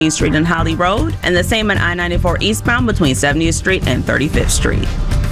Street and Holly Road, and the same on I-94 eastbound between 70th Street and 35th Street.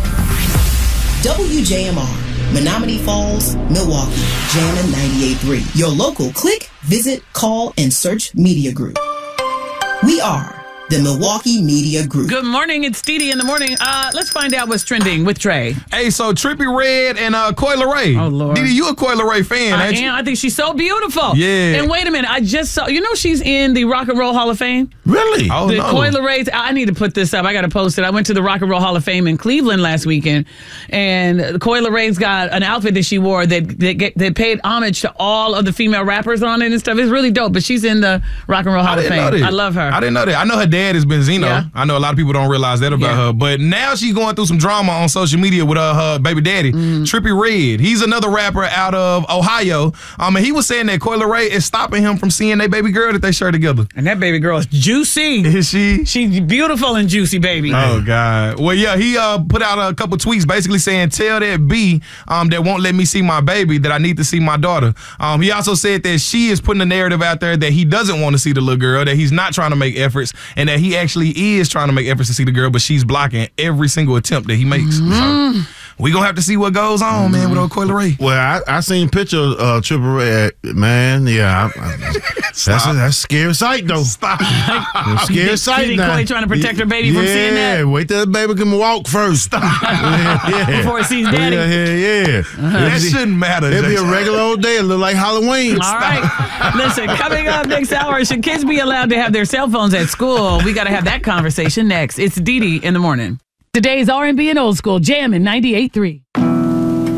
WJMR, Menominee Falls, Milwaukee, Jammin' 98.3. Your local click, visit, call, and search media group. We are the Milwaukee Media Group. Good morning. It's Dee Dee in the morning. Let's find out what's trending with Trey. Hey, so Trippie Redd and Coi Leray. Oh, Lord. Dee Dee, you a Coi Leray fan, ain't you? I think she's so beautiful. Yeah. And wait a minute. I just saw, she's in the Rock and Roll Hall of Fame? Really? Oh, The no. Coi Leray, I need to put this up. I got to post it. I went to the Rock and Roll Hall of Fame in Cleveland last weekend, and Coi Leray's got an outfit that she wore that paid homage to all of the female rappers on it and stuff. It's really dope, but she's in the Rock and Roll Hall of Fame. I love her. I didn't know that. I know her dad is Benzino. Yeah. I know a lot of people don't realize that about her, but now she's going through some drama on social media with her baby daddy, Trippie Redd. He's another rapper out of Ohio, and he was saying that Coi Leray is stopping him from seeing their baby girl that they share together. And that baby girl is juicy. Is she? She's beautiful and juicy, baby. Oh, God. Well, yeah, he put out a couple tweets basically saying, tell that B that won't let me see my baby that I need to see my daughter. He also said that she is putting the narrative out there that he doesn't want to see the little girl, that he's not trying to make efforts, and that he actually is trying to make efforts to see the girl, but she's blocking every single attempt that he makes. So we going to have to see what goes on, man, with old Coi Leray. Well, I seen pictures of Trippie Redd, man. Yeah, that's a scary sight, though. Stop. Scary sight You think now. Coi trying to protect her baby from seeing that? Yeah, wait till the baby can walk first. Before it sees daddy. Yeah. That shouldn't matter. It'll be a Jason. regular old day. It look like Halloween. All right. Listen, coming up next hour, should kids be allowed to have their cell phones at school? We got to have that conversation next. It's Dee Dee in the morning. Today's R&B and old school, Jammin' 98.3.